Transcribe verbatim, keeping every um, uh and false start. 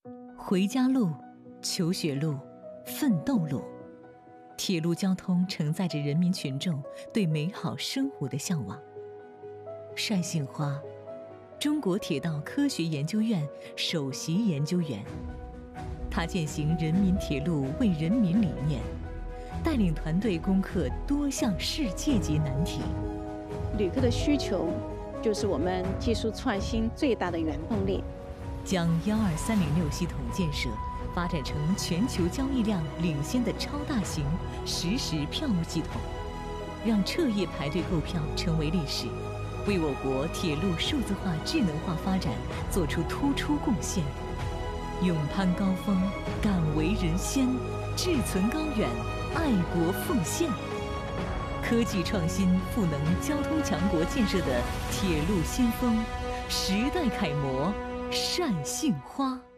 回家路、求学路、奋斗路，铁路交通承载着人民群众对美好生活的向往。单杏花，中国铁道科学研究院首席研究员，他践行人民铁路为人民理念，带领团队攻克多项世界级难题。 旅客的需求就是我们技术创新最大的原动力。 将幺二三零六系统建设发展成全球交易量领先的超大型实时票务系统，让彻夜排队购票成为历史，为我国铁路数字化智能化发展做出突出贡献。勇攀高峰，敢为人先，志存高远，爱国奉献。科技创新赋能交通强国建设的铁路先锋，时代楷模单杏花。